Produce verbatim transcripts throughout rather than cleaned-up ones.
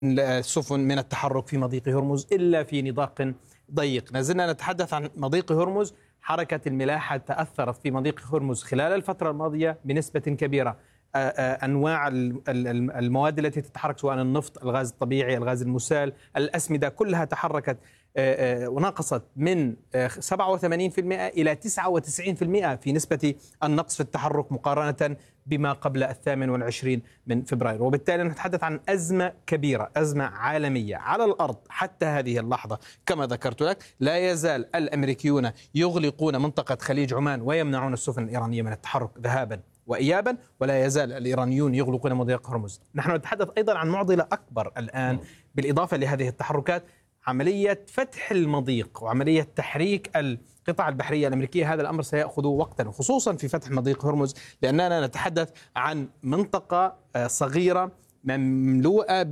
السفن من التحرك في مضيق هرمز إلا في نطاق ضيق. نزلنا نتحدث عن مضيق هرمز. حركة الملاحة تأثرت في مضيق هرمز خلال الفترة الماضية بنسبة كبيرة. أنواع المواد التي تتحرك سواء النفط، الغاز الطبيعي، الغاز المسال، الأسمدة، كلها تحركت ونقصت من سبعة وثمانين بالمئة إلى تسعة وتسعين بالمئة في نسبة النقص في التحرك مقارنة بما قبل الثامن والعشرين من فبراير. وبالتالي نتحدث عن أزمة كبيرة، أزمة عالمية على الأرض. حتى هذه اللحظة كما ذكرت لك لا يزال الأمريكيون يغلقون منطقة خليج عمان ويمنعون السفن الإيرانية من التحرك ذهابا وإيابا، ولا يزال الإيرانيون يغلقون مضيق هرمز. نحن نتحدث أيضا عن معضلة أكبر الآن بالإضافة لهذه التحركات، عملية فتح المضيق وعملية تحريك القطع البحرية الأمريكية. هذا الأمر سيأخذ وقتا، خصوصا في فتح مضيق هرمز، لأننا نتحدث عن منطقة صغيرة مملوءة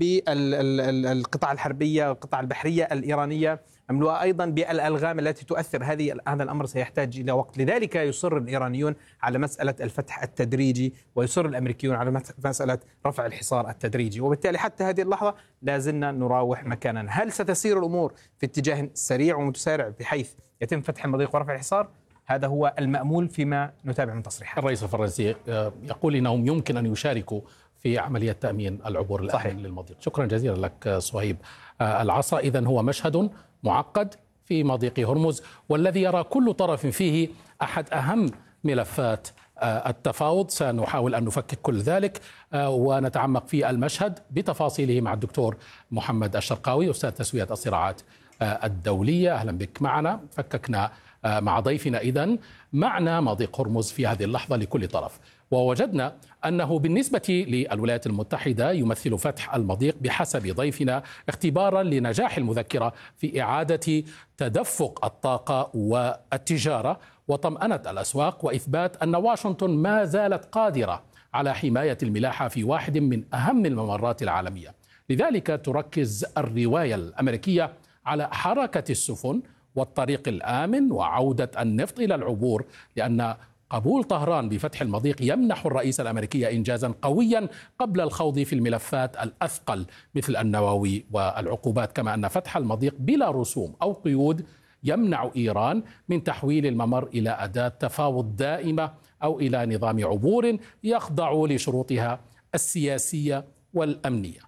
بالقطع الحربية والقطع البحرية الإيرانية، مملوءة أيضا بالألغام التي تؤثر. هذه هذا الأمر سيحتاج إلى وقت، لذلك يصر الإيرانيون على مسألة الفتح التدريجي ويصر الأمريكيون على مسألة رفع الحصار التدريجي. وبالتالي حتى هذه اللحظة لازلنا نراوح مكاننا. هل ستسير الأمور في اتجاه سريع ومتسارع بحيث يتم فتح المضيق ورفع الحصار؟ هذا هو المأمول فيما نتابع من تصريحات. الرئيس الفرنسي يقول إنهم يمكن أن يشاركوا في عملية تأمين العبور الآمن للمضيق. شكرا جزيلا لك صهيب. العصا إذن هو مشهد معقد في مضيق هرمز، والذي يرى كل طرف فيه أحد أهم ملفات التفاوض. سنحاول أن نفكك كل ذلك ونتعمق في المشهد بتفاصيله مع الدكتور محمد الشرقاوي، أستاذ تسوية الصراعات الدولية. أهلا بك معنا. فككنا مع ضيفنا إذن معنى مضيق هرمز في هذه اللحظة لكل طرف، ووجدنا أنه بالنسبة للولايات المتحدة يمثل فتح المضيق بحسب ضيفنا اختبارا لنجاح المذكرة في إعادة تدفق الطاقة والتجارة وطمأنة الأسواق، وإثبات أن واشنطن ما زالت قادرة على حماية الملاحة في واحد من أهم الممرات العالمية. لذلك تركز الرواية الأمريكية على حركة السفن والطريق الآمن وعودة النفط إلى العبور، لأن قبول طهران بفتح المضيق يمنح الرئيس الأمريكي إنجازا قويا قبل الخوض في الملفات الأثقل مثل النووي والعقوبات، كما أن فتح المضيق بلا رسوم أو قيود يمنع إيران من تحويل الممر إلى أداة تفاوض دائمة أو إلى نظام عبور يخضع لشروطها السياسية والأمنية.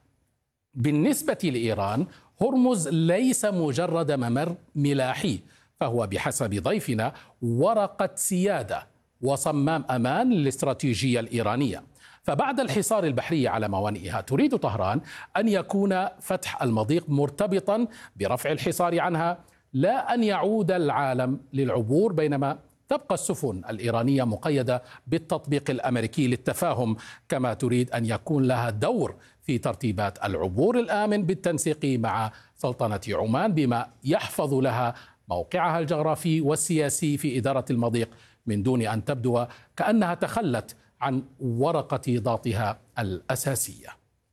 بالنسبة لإيران هرمز ليس مجرد ممر ملاحي، فهو بحسب ضيفنا ورقة سيادة وصمام أمان للاستراتيجية الإيرانية. فبعد الحصار البحري على موانئها تريد طهران أن يكون فتح المضيق مرتبطا برفع الحصار عنها، لا أن يعود العالم للعبور، بينما تبقى السفن الإيرانية مقيدة بالتطبيق الأمريكي للتفاهم، كما تريد أن يكون لها دور في ترتيبات العبور الآمن بالتنسيق مع سلطنة عمان، بما يحفظ لها موقعها الجغرافي والسياسي في إدارة المضيق من دون أن تبدو كأنها تخلت عن ورقة ضغطها الأساسية.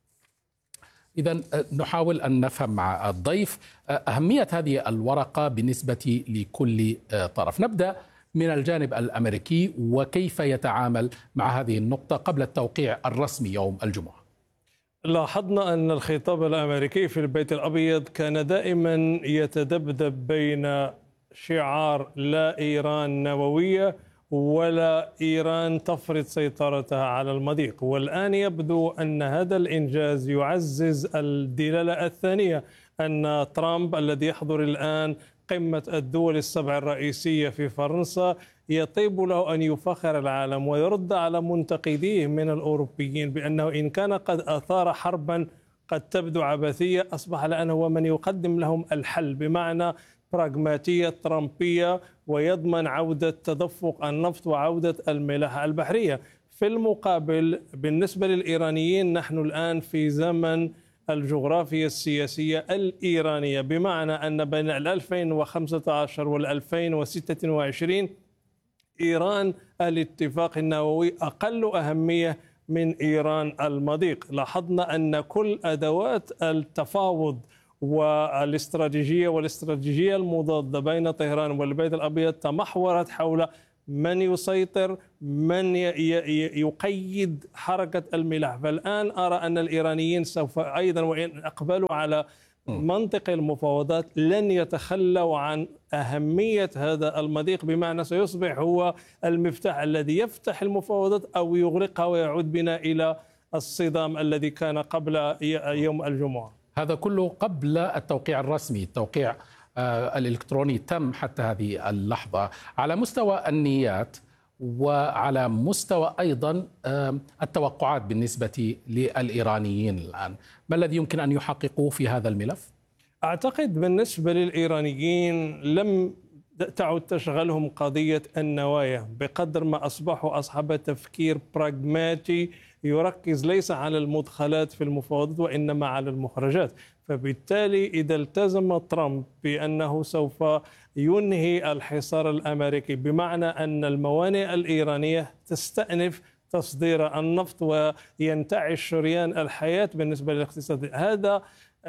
إذن نحاول أن نفهم مع الضيف أهمية هذه الورقة بالنسبة لكل طرف. نبدأ من الجانب الأمريكي وكيف يتعامل مع هذه النقطة قبل التوقيع الرسمي يوم الجمعة. لاحظنا أن الخطاب الأمريكي في البيت الأبيض كان دائما يتذبذب بين شعار لا إيران نووية ولا إيران تفرض سيطرتها على المضيق، والآن يبدو أن هذا الإنجاز يعزز الدلالة الثانية، أن ترامب الذي يحضر الآن قمة الدول السبع الرئيسية في فرنسا يطيب له أن يفخر العالم ويرد على منتقديه من الأوروبيين بأنه إن كان قد أثار حربا قد تبدو عبثية، أصبح الآن هو من يقدم لهم الحل بمعنى براغماتية ترامبية، ويضمن عودة تدفق النفط وعودة الملاحة البحرية. في المقابل بالنسبة للإيرانيين نحن الآن في زمن الجغرافيا السياسية الإيرانية، بمعنى أن بين ألفين وخمسة عشر وألفين وستة وعشرين إيران الاتفاق النووي أقل أهمية من إيران المضيق. لاحظنا أن كل أدوات التفاوض والاستراتيجية والاستراتيجية المضادة بين طهران والبيت الأبيض تمحورت حول من يسيطر، من يقيد حركة الملاحة. فالآن أرى أن الإيرانيين سوف أيضا وإن أقبلوا على منطق المفاوضات لن يتخلوا عن أهمية هذا المضيق، بمعنى سيصبح هو المفتاح الذي يفتح المفاوضات أو يغلقها ويعود بنا إلى الصدام الذي كان قبل يوم الجمعة. هذا كله قبل التوقيع الرسمي. التوقيع الإلكتروني تم حتى هذه اللحظة. على مستوى النيات وعلى مستوى أيضا التوقعات بالنسبة للإيرانيين الآن، ما الذي يمكن أن يحققوه في هذا الملف؟ أعتقد بالنسبة للإيرانيين لم تعد تشغلهم قضية النوايا بقدر ما أصبحوا أصحاب تفكير براغماتي يركز ليس على المدخلات في المفاوضات وإنما على المخرجات. فبالتالي إذا التزم ترامب بأنه سوف ينهي الحصار الأمريكي، بمعنى أن الموانئ الإيرانية تستأنف تصدير النفط وينتعش شريان الحياة بالنسبة للاقتصاد، هذا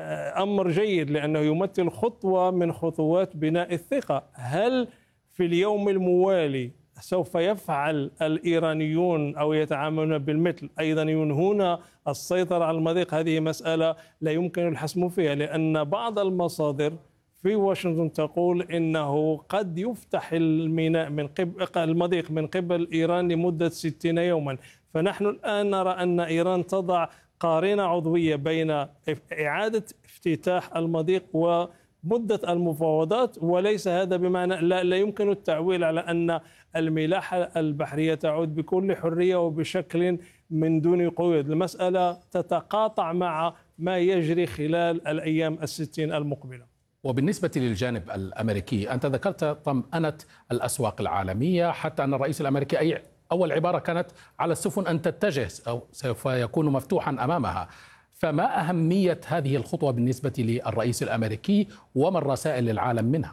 أمر جيد لأنه يمثل خطوة من خطوات بناء الثقة. هل في اليوم الموالي سوف يفعل الإيرانيون أو يتعاملون بالمثل أيضا ينهون السيطرة على المضيق؟ هذه مسألة لا يمكن الحسم فيها، لأن بعض المصادر في واشنطن تقول إنه قد يفتح الميناء من قبل المضيق من قبل إيران لمدة ستين يوما. فنحن الآن نرى أن إيران تضع قارنة عضوية بين إعادة افتتاح المضيق ومدة المفاوضات، وليس هذا بمعنى لا, لا يمكن التعويل على أن الملاحة البحرية تعود بكل حرية وبشكل من دون قيود. المسألة تتقاطع مع ما يجري خلال الأيام الستين المقبلة. وبالنسبة للجانب الأمريكي، أنت ذكرت طمأنة الأسواق العالمية، حتى أن الرئيس الأمريكي أي أول عبارة كانت على السفن أن تتجه أو سوف يكون مفتوحا أمامها. فما أهمية هذه الخطوة بالنسبة للرئيس الأمريكي وما الرسائل للعالم منها؟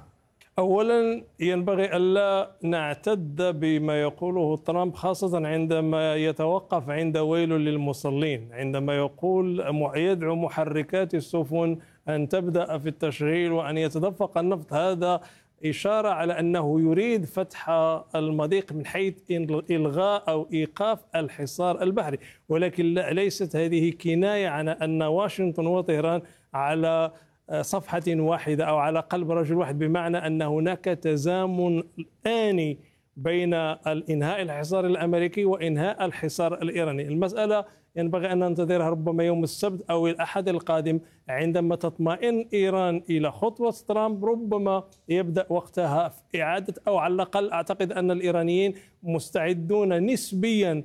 أولا ينبغي ألا نعتد بما يقوله ترامب، خاصة عندما يتوقف عند ويل للمصلين، عندما يقول يدعو محركات السفن أن تبدأ في التشغيل وأن يتدفق النفط. هذا إشارة على أنه يريد فتح المضيق من حيث إلغاء أو إيقاف الحصار البحري، ولكن ليست هذه كناية عن أن واشنطن وطهران على صفحة واحدة أو على قلب رجل واحد، بمعنى أن هناك تزامن آني بين الإنهاء الحصار الأمريكي وإنهاء الحصار الإيراني. المسألة ينبغي أن ننتظرها ربما يوم السبت أو الأحد القادم، عندما تطمئن إيران إلى خطوة ترامب ربما يبدأ وقتها في إعادة، أو على الأقل أعتقد أن الإيرانيين مستعدون نسبيا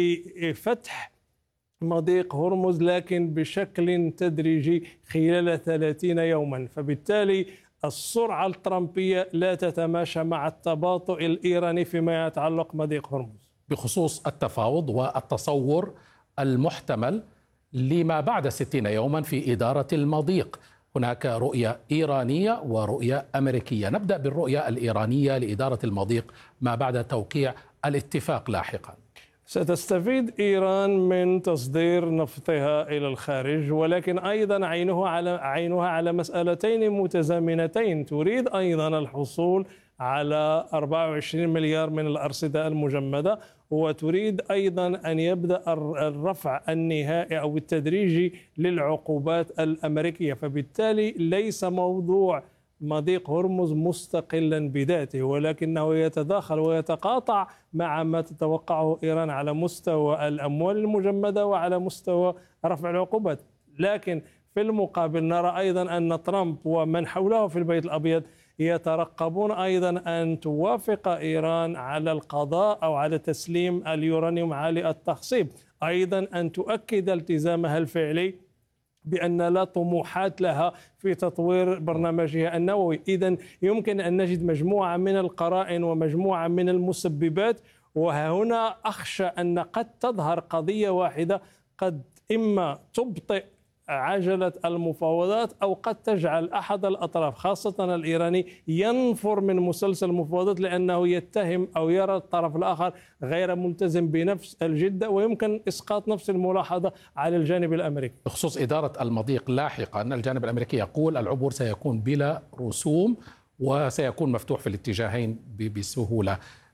لفتح مضيق هرمز، لكن بشكل تدريجي خلال ثلاثين يوما. فبالتالي السرعة الترامبية لا تتماشى مع التباطؤ الإيراني فيما يتعلق مضيق هرمز. بخصوص التفاوض والتصور المحتمل لما بعد ستين يوما في إدارة المضيق، هناك رؤية إيرانية ورؤية أمريكية. نبدأ بالرؤية الإيرانية لإدارة المضيق ما بعد توقيع الاتفاق لاحقا. ستستفيد إيران من تصدير نفطها إلى الخارج، ولكن أيضا عينها على عينها على مسألتين متزامنتين. تريد أيضا الحصول على أربعة وعشرين مليار من الأرصدة المجمدة، وتريد أيضا أن يبدأ الرفع النهائي أو التدريجي للعقوبات الأمريكية. فبالتالي ليس موضوع مضيق هرمز مستقلا بذاته، ولكنه يتداخل ويتقاطع مع ما تتوقعه إيران على مستوى الأموال المجمدة وعلى مستوى رفع العقوبات. لكن في المقابل نرى أيضا أن ترامب ومن حوله في البيت الأبيض يترقبون أيضا أن توافق إيران على القضاء أو على تسليم اليورانيوم عالي التخصيب، أيضا أن تؤكد التزامها الفعلي بأن لا طموحات لها في تطوير برنامجها النووي. إذن يمكن أن نجد مجموعة من القرائن ومجموعة من المسببات، وهنا أخشى أن قد تظهر قضية واحدة قد إما تبطئ عجلة المفاوضات أو قد تجعل أحد الأطراف خاصة الإيراني ينفر من مسلسل المفاوضات، لأنه يتهم أو يرى الطرف الآخر غير ملتزم بنفس الجدة، ويمكن إسقاط نفس الملاحظة على الجانب الأمريكي. بخصوص إدارة المضيق لاحقا، الجانب الأمريكي يقول العبور سيكون بلا رسوم وسيكون مفتوح في الاتجاهين بسهولة.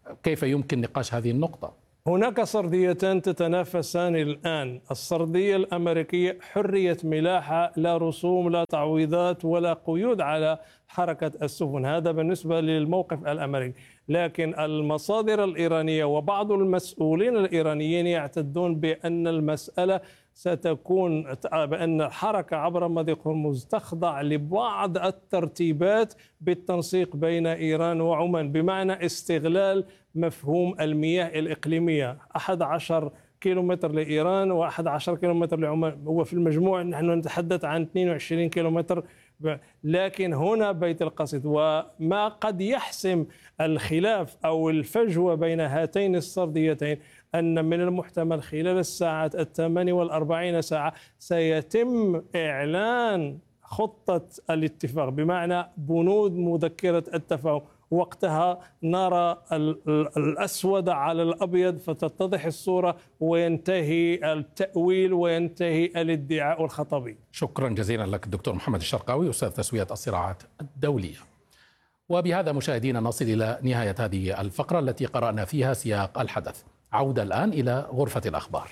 كيف يمكن نقاش هذه النقطة؟ هناك سرديتان تتنافسان الآن. السردية الأمريكية حرية ملاحة، لا رسوم لا تعويضات ولا قيود على حركة السفن، هذا بالنسبة للموقف الأمريكي. لكن المصادر الإيرانية وبعض المسؤولين الإيرانيين يعتدون بأن المسألة ستكون بأن الحركة عبر مضيق هرمز تخضع لبعض الترتيبات بالتنسيق بين إيران وعمان، بمعنى استغلال مفهوم المياه الإقليمية، أحد عشر كيلومتر لإيران وأحد عشر كيلومتر لعمان، هو في المجموع نحن نتحدث عن اثنين وعشرين كيلومتر. لكن هنا بيت القصيد، وما قد يحسم الخلاف أو الفجوة بين هاتين السرديتين أن من المحتمل خلال الساعات الثمان والأربعين ساعة سيتم إعلان خطة الاتفاق، بمعنى بنود مذكرة التفاهم. وقتها نرى الأسود على الأبيض فتتضح الصورة وينتهي التأويل وينتهي الادعاء الخطبي. شكرا جزيلا لك الدكتور محمد الشرقاوي، أستاذ تسوية الصراعات الدولية. وبهذا مشاهدينا نصل إلى نهاية هذه الفقرة التي قرأنا فيها سياق الحدث. عودة الآن إلى غرفة الأخبار.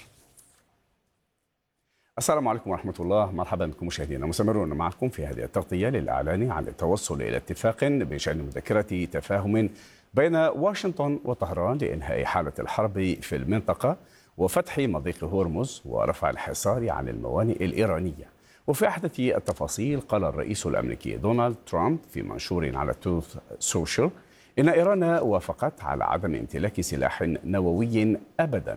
السلام عليكم ورحمة الله، مرحبا بكم مشاهدينا، مستمرون معكم في هذه التغطية للإعلان عن التوصل إلى اتفاق بشأن مذكرة تفاهم بين واشنطن وطهران لإنهاء حالة الحرب في المنطقة وفتح مضيق هرمز ورفع الحصار عن الموانئ الإيرانية. وفي أحدث التفاصيل قال الرئيس الأمريكي دونالد ترامب في منشور على تروث سوشيال إن إيران وافقت على عدم امتلاك سلاح نووي أبدا.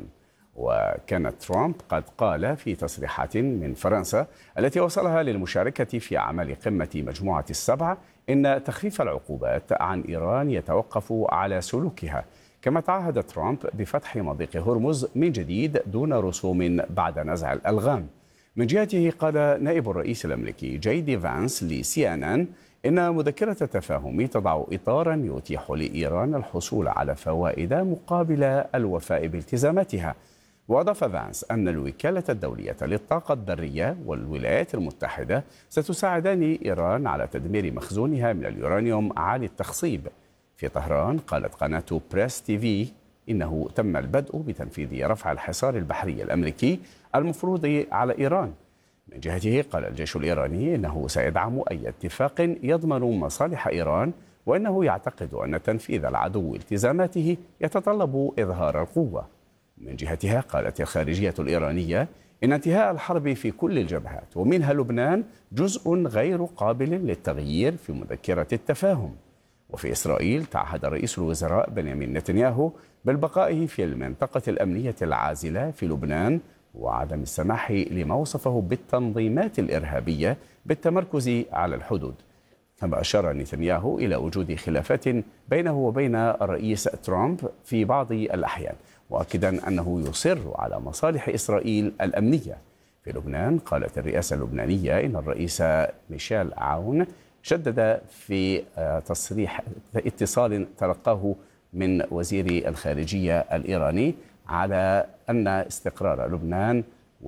وكان ترامب قد قال في تصريحات من فرنسا التي وصلها للمشاركة في أعمال قمة مجموعة السبع إن تخفيف العقوبات عن إيران يتوقف على سلوكها. كما تعهد ترامب بفتح مضيق هرمز من جديد دون رسوم بعد نزع الألغام. من جهته قال نائب الرئيس الأمريكي جي دي فانس لسي إن إن إن مذكرة التفاهم تضع إطارا يتيح لإيران الحصول على فوائد مقابل الوفاء بالتزاماتها. وأضاف فانس أن الوكالة الدولية للطاقة الذرية والولايات المتحدة ستساعدان إيران على تدمير مخزونها من اليورانيوم عالي التخصيب. في طهران قالت قناة بريس تي في إنه تم البدء بتنفيذ رفع الحصار البحري الأمريكي المفروض على إيران. من جهته قال الجيش الإيراني إنه سيدعم أي اتفاق يضمن مصالح إيران، وإنه يعتقد أن تنفيذ العدو التزاماته يتطلب إظهار القوة. من جهتها قالت الخارجية الإيرانية إن انتهاء الحرب في كل الجبهات ومنها لبنان جزء غير قابل للتغيير في مذكرة التفاهم. وفي إسرائيل تعهد رئيس الوزراء بنيامين نتنياهو بالبقاء في المنطقة الأمنية العازلة في لبنان وعدم السماح لما وصفه بالتنظيمات الإرهابية بالتمركز على الحدود. كما أشار نتنياهو إلى وجود خلافات بينه وبين الرئيس ترامب في بعض الأحيان، مؤكدا أنه يصر على مصالح إسرائيل الأمنية. في لبنان قالت الرئاسة اللبنانية إن الرئيس ميشيل عون شدد في تصريح اتصال تلقاه من وزير الخارجية الإيراني على أن استقرار لبنان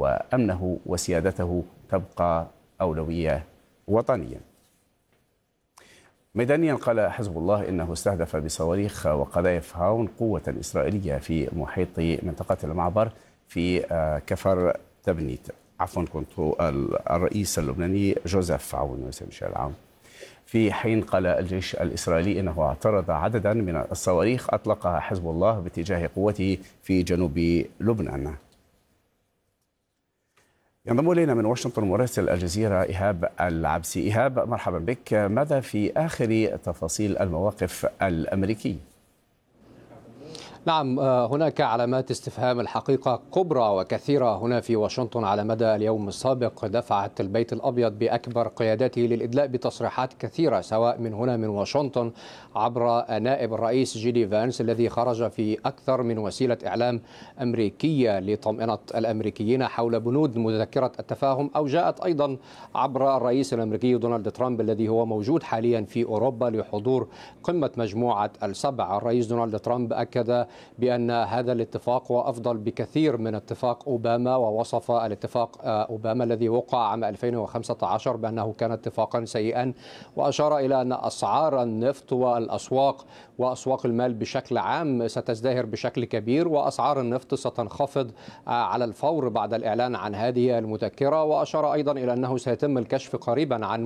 وأمنه وسيادته تبقى أولوية وطنية. ميدانيا قال حزب الله إنه استهدف بصواريخ وقذائف هاون قوة إسرائيلية في محيط منطقة المعبر في كفر تبنيت. عفوا كنت الرئيس اللبناني جوزيف عون ميشيل عون. في حين قال الجيش الإسرائيلي إنه اعترض عددا من الصواريخ أطلقها حزب الله باتجاه قوته في جنوب لبنان. ينضم إلينا من واشنطن مراسل الجزيرة إيهاب العبسي. إيهاب، مرحبا بك. ماذا في آخر تفاصيل المواقف الأمريكية؟ نعم، هناك علامات استفهام الحقيقة كبرى وكثيرة هنا في واشنطن على مدى اليوم السابق. دفعت البيت الأبيض بأكبر قياداته للإدلاء بتصريحات كثيرة، سواء من هنا من واشنطن عبر نائب الرئيس جي دي فانس الذي خرج في أكثر من وسيلة إعلام أمريكية لطمأنة الأمريكيين حول بنود مذكرة التفاهم، أو جاءت أيضا عبر الرئيس الأمريكي دونالد ترامب الذي هو موجود حاليا في أوروبا لحضور قمة مجموعة السبع. الرئيس دونالد ترامب أكد بأن هذا الاتفاق هو أفضل بكثير من اتفاق أوباما، ووصف الاتفاق أوباما الذي وقع عام ألفين وخمسة عشر بأنه كان اتفاقا سيئا، وأشار إلى أن أسعار النفط والأسواق وأسواق المال بشكل عام ستزدهر بشكل كبير، وأسعار النفط ستنخفض على الفور بعد الإعلان عن هذه المذكرة. وأشار أيضا إلى أنه سيتم الكشف قريبا عن